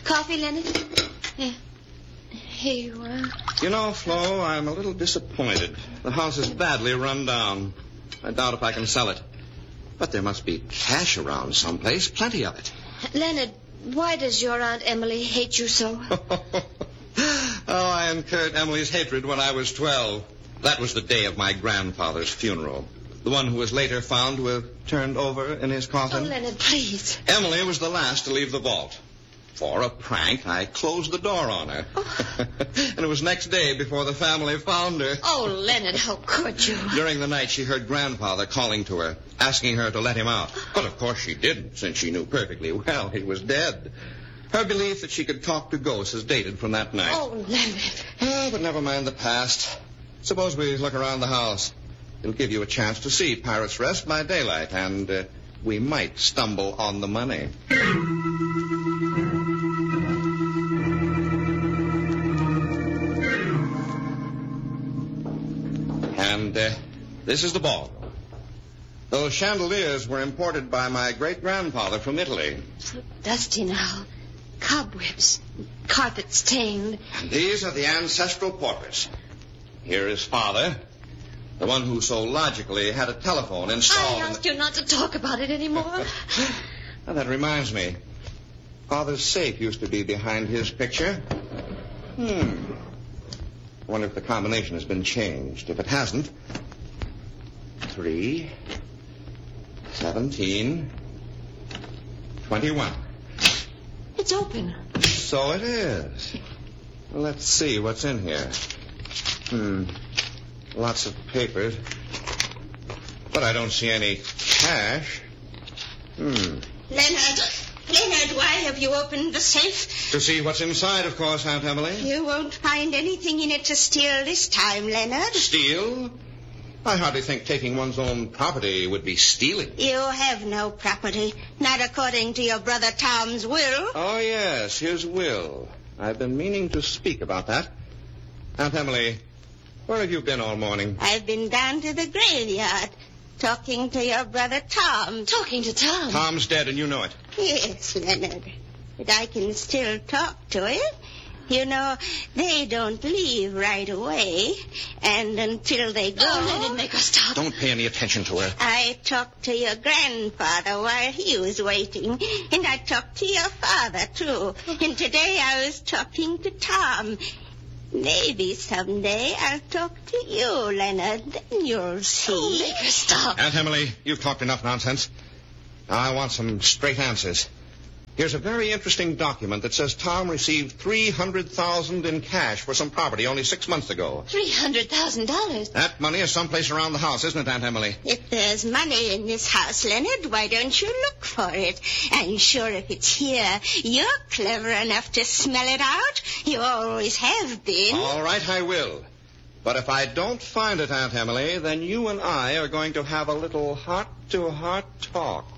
Coffee, Leonard? Yeah. Here you are. You know, Flo, I'm a little disappointed. The house is badly run down. I doubt if I can sell it. But there must be cash around someplace. Plenty of it. Leonard, why does your Aunt Emily hate you so? I incurred Emily's hatred when I was 12. That was the day of my grandfather's funeral. The one who was later found to have turned over in his coffin. Oh, Leonard, please. Emily was the last to leave the vault. For a prank, I closed the door on her. Oh. And it was next day before the family found her. Oh, Leonard, how could you? During the night, she heard Grandfather calling to her, asking her to let him out. But of course she didn't, since she knew perfectly well he was dead. Her belief that she could talk to ghosts is dated from that night. Oh, Leonard. Oh, but never mind the past. Suppose we look around the house. It'll give you a chance to see Pirates Rest by daylight, and we might stumble on the money. And this is the ballroom. Those chandeliers were imported by my great-grandfather from Italy. So dusty now. Cobwebs. Carpet stained. And these are the ancestral portraits. Here is Father, the one who so logically had a telephone installed. I asked you not to talk about it anymore. Now, that reminds me. Father's safe used to be behind his picture. I wonder if the combination has been changed. If it hasn't, 3, 17, 21. It's open. So it is. Well, let's see what's in here. Lots of papers. But I don't see any cash. Leonard, why have you opened the safe? To see what's inside, of course, Aunt Emily. You won't find anything in it to steal this time, Leonard. Steal? I hardly think taking one's own property would be stealing. You have no property, not according to your brother Tom's will. Oh, yes, his will. I've been meaning to speak about that. Aunt Emily, where have you been all morning? I've been down to the graveyard, talking to your brother Tom. Talking to Tom? Tom's dead, and you know it. Yes, Leonard, but I can still talk to him. You know, they don't leave right away, and until they go... Oh, Leonard, make us stop. Don't pay any attention to her. I talked to your grandfather while he was waiting, and I talked to your father, too. And today I was talking to Tom. Maybe someday I'll talk to you, Leonard, then you'll see. Oh, make her stop. Aunt Emily, you've talked enough nonsense. Now I want some straight answers. Here's a very interesting document that says Tom received $300,000 in cash for some property only 6 months ago. $300,000? That money is someplace around the house, isn't it, Aunt Emily? If there's money in this house, Leonard, why don't you look for it? I'm sure if it's here, you're clever enough to smell it out. You always have been. All right, I will. But if I don't find it, Aunt Emily, then you and I are going to have a little heart-to-heart talk.